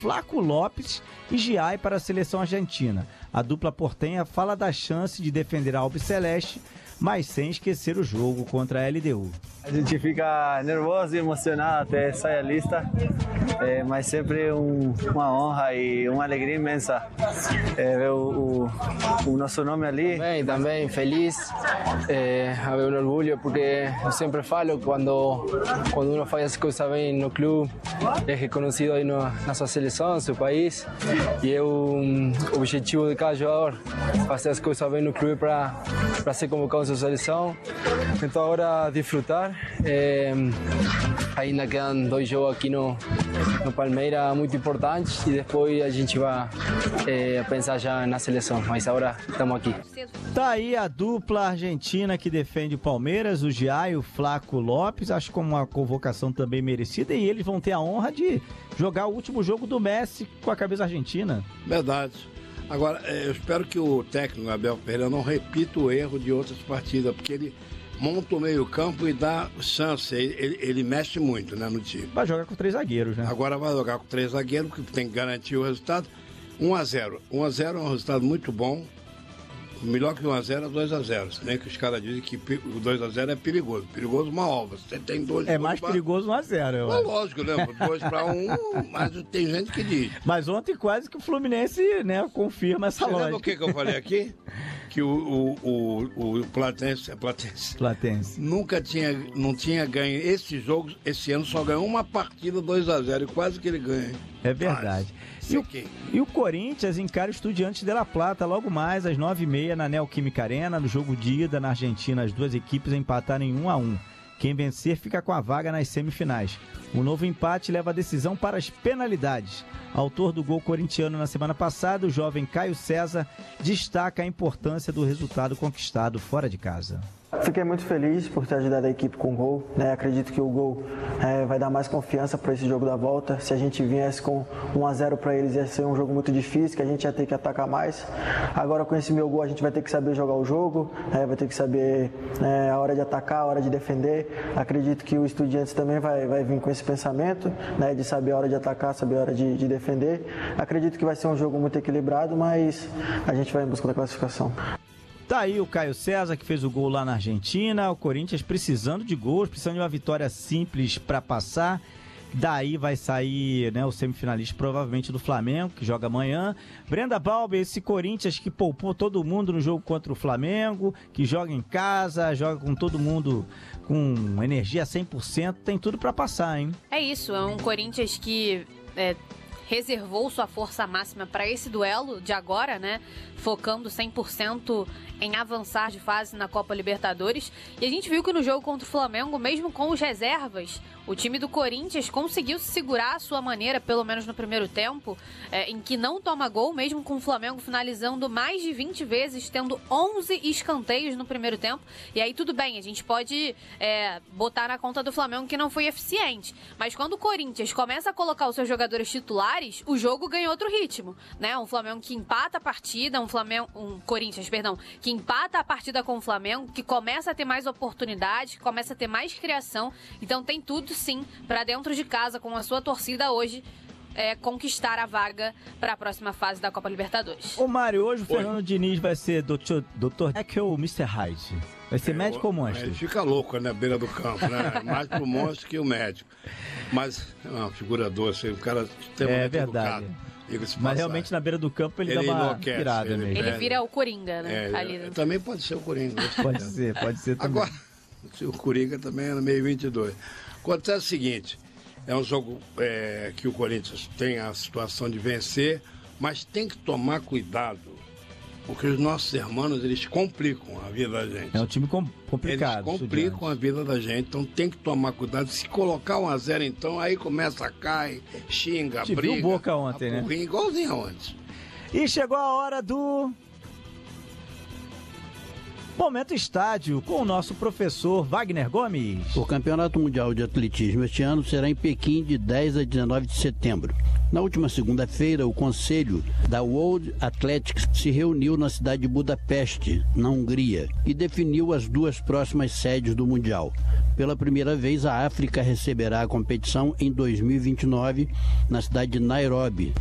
Flaco Lopes e Giai para a seleção argentina. A dupla portenha fala da chance de defender a Albiceleste, mas sem esquecer o jogo contra a LDU. A gente fica nervoso e emocionado até sair a lista, mas sempre uma honra e uma alegria imensa ver o nosso nome ali. Também feliz, é um orgulho, porque eu sempre falo, quando uno faz as coisas bem no clube, é reconhecido aí na sua seleção, no seu país, e é o objetivo de cada jogador, fazer as coisas bem no clube para ser convocado na sua seleção. Então agora desfrutar, ainda quedam 2 jogos aqui no Palmeiras muito importantes e depois a gente vai pensar já na seleção, mas agora estamos aqui. Tá aí a dupla argentina que defende o Palmeiras, o Giai e o Flaco Lopes, acho como uma convocação também merecida, e eles vão ter a honra de jogar o último jogo do Messi com a camisa argentina. Verdade. Agora, eu espero que o técnico Abel Ferreira não repita o erro de outras partidas, porque ele monta o meio-campo e dá chance. Ele mexe muito, né, no time. Vai jogar com 3 zagueiros, né? Agora vai jogar com 3 zagueiros, porque tem que garantir o resultado. 1-0. 1-0 é um resultado muito bom. Melhor que 1-0 é 2-0. Se bem que os caras dizem que o 2-0 é perigoso. Perigoso uma ova. Você tem 2. É mais perigoso 1-0. É lógico, né? 2-1, mas tem gente que diz. Mas ontem quase que o Fluminense, né, confirma essa lógica. Lembra o que eu falei aqui? Que o Platense não tinha ganho esse jogo, esse ano só ganhou uma partida 2-0 e quase que ele ganha. É verdade. E o Corinthians encara o Estudiantes de La Plata logo mais às 9h30 na Neoquímica Arena, no jogo de ida na Argentina. As duas equipes empataram em 1-1. Quem vencer fica com a vaga nas semifinais. O novo empate leva a decisão para as penalidades. Autor do gol corintiano na semana passada, o jovem Caio César destaca a importância do resultado conquistado fora de casa. Fiquei muito feliz por ter ajudado a equipe com o gol, né? Acredito que o gol vai dar mais confiança para esse jogo da volta. Se a gente viesse com 1-0 para eles, ia ser um jogo muito difícil, que a gente ia ter que atacar mais. Agora com esse meu gol a gente vai ter que saber jogar o jogo, vai ter que saber a hora de atacar, a hora de defender. Acredito que o Estudiantes também vai vir com esse pensamento, né? De saber a hora de atacar, saber a hora de defender. Acredito que vai ser um jogo muito equilibrado, mas a gente vai em busca da classificação. Tá aí o Caio César, que fez o gol lá na Argentina. O Corinthians precisando de gols, precisando de uma vitória simples para passar. Daí vai sair, né, o semifinalista provavelmente do Flamengo, que joga amanhã. Brenda Balbi, esse Corinthians que poupou todo mundo no jogo contra o Flamengo, que joga em casa, joga com todo mundo com energia 100%, tem tudo para passar, hein? É isso, é um Corinthians que reservou sua força máxima para esse duelo de agora, né? Focando 100% em avançar de fase na Copa Libertadores. E a gente viu que no jogo contra o Flamengo, mesmo com os reservas, o time do Corinthians conseguiu se segurar à sua maneira, pelo menos no primeiro tempo, em que não toma gol, mesmo com o Flamengo finalizando mais de 20 vezes, tendo 11 escanteios no primeiro tempo. E aí tudo bem, a gente pode botar na conta do Flamengo que não foi eficiente. Mas quando o Corinthians começa a colocar os seus jogadores titulares, o jogo ganha outro ritmo, né? Um Flamengo que empata a partida, um Corinthians, que empata a partida com o Flamengo, que começa a ter mais oportunidades, que começa a ter mais criação. Então tem tudo sim para dentro de casa, com a sua torcida hoje, conquistar a vaga para a próxima fase da Copa Libertadores. Ô Mário, hoje o Fernando Diniz vai ser Dr. Jekyll ou Mr. Hyde? Vai ser médico ou monstro? Ele fica louco na beira do campo, né? Mais pro monstro que o médico. Mas é uma figura doce, o cara tem verdade. Mas realmente na beira do campo ele dá uma virada mesmo. Ele vira o Coringa, né? Também pode ser o Coringa. Pode ser também. Agora, o Coringa também é no meio 22. Acontece o seguinte, é um jogo que o Corinthians tem a situação de vencer, mas tem que tomar cuidado, porque os nossos irmãos, eles complicam a vida da gente. É um time complicado. Eles complicam a vida da gente, então tem que tomar cuidado. Se colocar 1-0, então, aí começa a cair, xinga, briga. Viu Boca ontem, né? Igualzinho antes. E chegou a hora do Momento Estádio, com o nosso professor Wagner Gomes. O Campeonato Mundial de Atletismo este ano será em Pequim de 10 a 19 de setembro. Na última segunda-feira, o conselho da World Athletics se reuniu na cidade de Budapeste, na Hungria, e definiu as 2 próximas sedes do Mundial. Pela primeira vez, a África receberá a competição em 2029, na cidade de Nairobi.